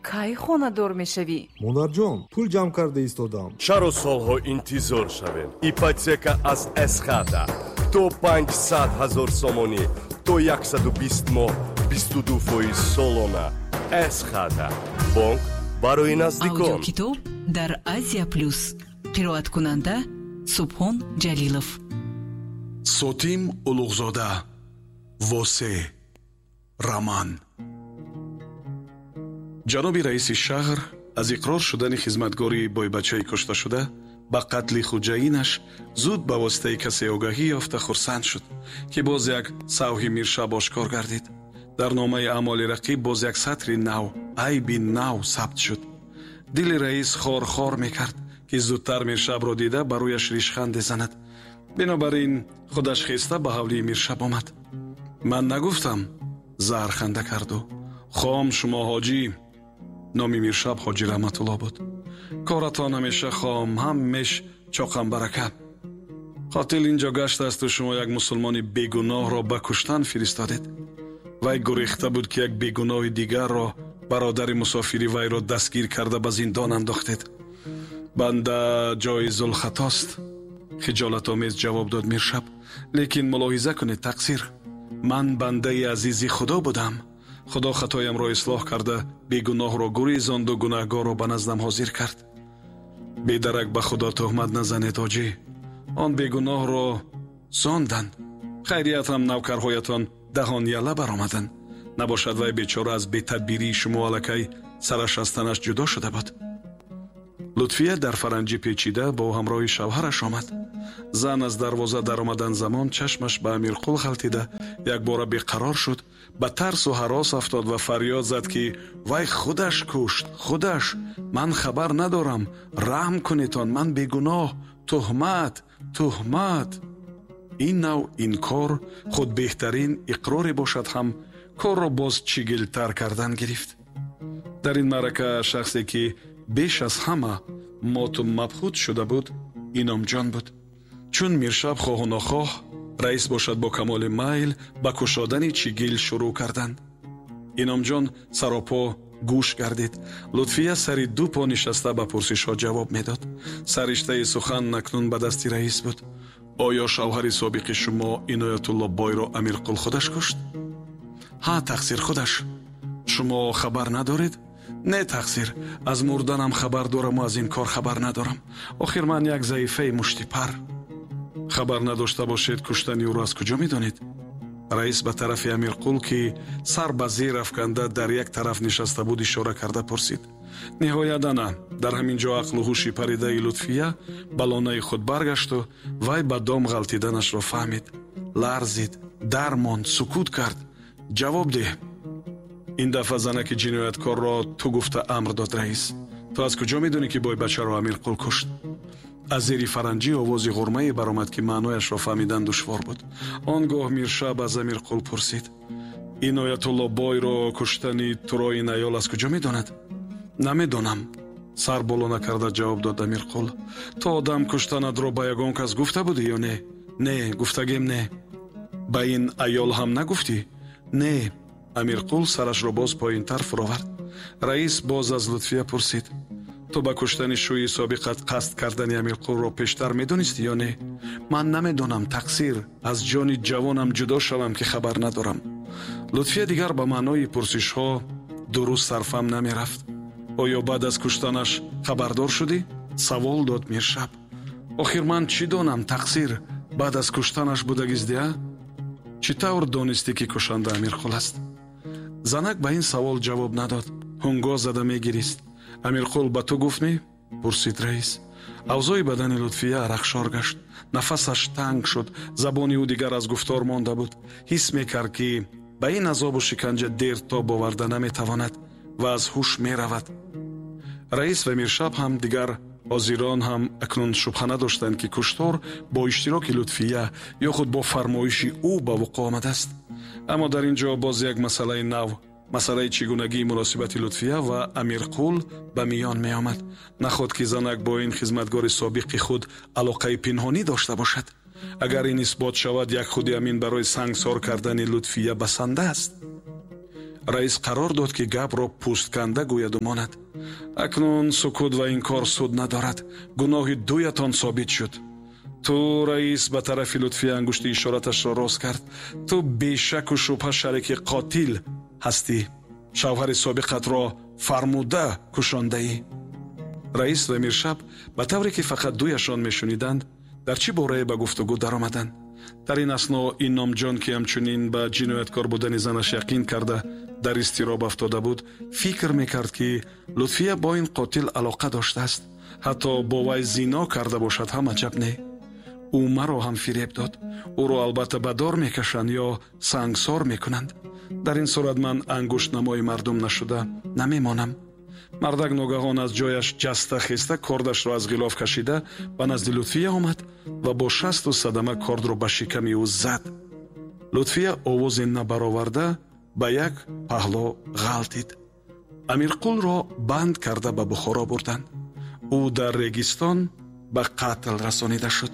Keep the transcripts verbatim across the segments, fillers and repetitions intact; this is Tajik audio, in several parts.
کی خانه‌دار میشوی؟ монарҷон пул ҷамъ карда истодам. чаро солҳо интизор шавем? ипотека аз эсхата то панҷсад ҳазор сомонӣ то яксаду бист моҳ бисту ду фоиз солона. эсхата бонк барои наздикон. аудиокитоб дар Азия плюс. қироаткунанда Субҳон Ҷалилов. Сотим Улуғзода. восе роман. ҷаноби раиси шаҳр аз иқрор шудани хизматгори бойбачаи кушташуда ба қатли хуҷаинаш зуд ба воситаи касе огаҳӣ ёфта хурсанд шуд ки боз як савҳи миршаб ошкор гардид. дар номаи аъмоли рақиб боз як сатри нав, айби нав сабт шуд. дили раис хор-хор мекард ки зудтар миршабро дида ба рӯяш ришханде занад. бинобар ин худаш хеста ба ҳавлии миршаб омад. ман нагуфтам? заҳр ханда карду. хом шумо ҳоҷӣ. номи миршаб ҳоҷӣ раҳматулло буд. коратон ҳамеша хом, ҳамеш чоқамбарака. қотил ин ҷо гаштасту шумо як мусулмони бегуноҳро ба куштан фиристодед. вай гурехта буд ки як бегуноҳи дигарро, бародари мусофири вайро дастгир карда ба зиндон андохтед. банда ҷоизул хатост. хиҷолатомез ҷавоб дод миршаб. лекин мулоҳиза кунед тақсир. ман бандаи азизи худо будам. худо хатоямро ислоҳ карда бегуноҳро гурезонду гунаҳгорро ба наздам ҳозир кард. бедарак ба худо тӯҳмат назанед оҷӣ. он бегуноҳро сонданд. хайриятам навкарҳоятон даҳон яла баромаданд. набошад вай бечора аз бетадбирии шумо аллакай сараш аз танаш ҷудо шуда буд. лутфия дар фаранҷӣ печида бо ҳамроҳи шавҳараш омад. зан аз дарвоза даромадан замон чашмаш ба амирқул халтида якбора беқарор шуд, ба тарсу ҳарос афтод ва фарёд зад ки вай худаш кушт, худаш, ман хабар надорам, раҳм кунедтон, ман бегуноҳ, тӯҳмат, тӯҳмат. ин нав инкор худ беҳтарин иқроре бошад ҳам корро боз чигилтар кардан гирифт. дар ин маърака шахсе ки беш аз ҳама моту мабҳут шуда буд Иномҷон буд. чун миршаб хоҳу нохоҳ раис бошад бо камоли майл ба кушодани чигил шурӯъ карданд. Иномҷон саропо гӯш гардид. лутфия сари ду по нишаста ба пурсишҳо ҷавоб медод. сариштаи сухан акнун ба дасти раис буд. оё шавҳари собиқи шумо Иноятулло бойро амирқул худаш кушт? ҳа тақсир худаш. шумо хабар надоред? не тақсир, аз мурданам хабар дораму аз ин кор хабар надорам. охир ман як заифаи мушти пар. хабар надошта бошед куштани ӯро аз куҷо медонед? раис ба тарафи амирқул ки сар ба зер афканда дар як тараф нишаста буд ишора карда пурсид. ниҳоят ана дар ҳамин ҷо ақлу ҳуши паридаи лутфия ба лонаи худ баргашту вай ба дом ғалтиданашро фаҳмид. ларзид, дармонд, сукут кард. ҷавоб деҳ. ин дафъа занаки ҷинояткорро ту гуфта амр дод раис. ту аз куҷо медонӣ ки бойбачаро амирқул кушт? аз зери фаранҷӣ овози ғурмае баромад ки маънояшро фаҳмидан душвор буд. он гоҳ миршаб аз амирқул пурсид. Иноятулло бойро куштани туро ин аёл аз куҷо медонад? намедонам. сар боло накарда ҷавоб дод амирқул. то одам куштанатро ба ягон кас гуфта будӣ ё не? не, гуфтагем не. ба ин аёл ҳам нагуфтӣ? не. амирқул сарашро боз поинтар фуровард. раис боз аз лутфия пурсид. ту ба куштани шӯи собиқат қасд кардани амирқулро пештар медонистӣ ё не? ман намедонам тақсир, аз ҷони ҷавонам ҷудо шавам ки хабар надорам. лутфия дигар ба маънои пурсишҳо дуруст сарфам намерафт. оё баъд аз куштанаш хабардор шудӣ? савол дод миршаб. охир ман чӣ донам тақсир, баъд аз куштанаш будагиздиа? чӣ тавр донистӣ ки кушанда амирқул аст? занак ба ин савол ҷавоб надод. ҳунгоҳ зада мегирист. амирқул ба ту гуфтми? пурсид раис. авзои бадани лутфия арақшор гашт. нафасаш танг шуд. забони ӯ дигар аз гуфтор монда буд. ҳис мекард ки ба ин азобу шиканҷа дер тоб оварда наметавонад ва аз ҳуш меравад. раис ва миршаб ҳам дигар ҳозирон ҳам акнун шубҳа надоштанд ки куштор бо иштироки лутфия ё худ бо фармоиши ӯ ба вуқӯъ омадааст. аммо дар ин ҷо боз як масъалаи нав, масъалаи чигунагии муносибати лутфия ва амирқул ба миён меомад. наход ки занак бо ин хизматгори собиқи худ алоқаи пинҳонӣ дошта бошад. агар ин исбот шавад, як худи амин барои сангсор кардани лутфия басанда аст. раис қарор дод ки гапро пустканда гӯяду монад. акнун сукут ва инкор суд надорад. гуноҳи дуятон собит шуд. ту раис ба тарафи Лутфия ангушти ишораташро рост кард. ту бешаку шубҳа шарики қотил ҳастӣ. шавҳари собиқатро фармуда кушондаӣ. раис ва миршаб ба тавре ки фақат дуяшон мешуниданд дар чӣ борае ба гуфтугӯ даромаданд. дар ин асно инномҷон ки ҳамчунин ба ҷинояткор будани занаш яқин карда дар изтироб афтода буд, фикр мекард ки Лутфия бо ин қотил алоқа доштааст. ҳатто бо вай зино карда бошад ҳам аҷаб не. ӯ маро ҳам фиреб дод. ӯро албатта ба дор мекашанд ё сангсор мекунанд. дар ин сурат ман ангуштнамои мардум нашуда намемонам. мардак ногаҳон аз ҷояш ҷаста хеста кордашро аз ғилоф кашида ба назди Лутфия омад ва бо шасту садама кордро ба шиками ӯ зад. Лутфия овозе набароварда ба як паҳло ғалтид. Амирқулро банд карда ба Бухоро бурданд. ӯ дар регистон ба қатл расонида шуд.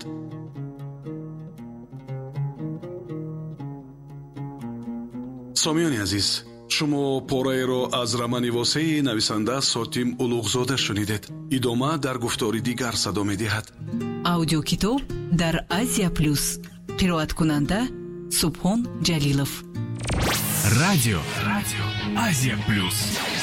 сомиёни азиз, шумо пораеро аз романи восеи нависанда Сотим Улуғзода шунидед. идома дар гуфтори дигар садо медиҳад. аудиокитоб дар Азия Плюс. қироаткунанда Субҳон Ҷалилов. радио Азия Плюс.